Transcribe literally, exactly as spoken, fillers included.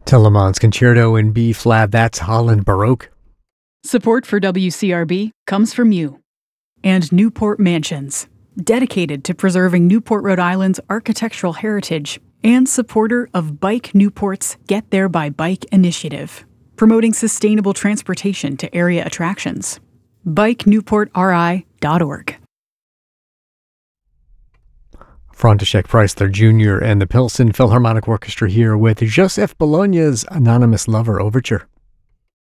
Telemann's Concerto in B flat, that's Holland Baroque. Support for W C R B comes from you. And Newport Mansions, dedicated to preserving Newport, Rhode Island's architectural heritage and supporter of Bike Newport's Get There by Bike initiative, promoting sustainable transportation to area attractions. bike newport r i dot org. František Preissler Junior and the Pilsen Philharmonic Orchestra here with Joseph Bologna's Anonymous Lover Overture.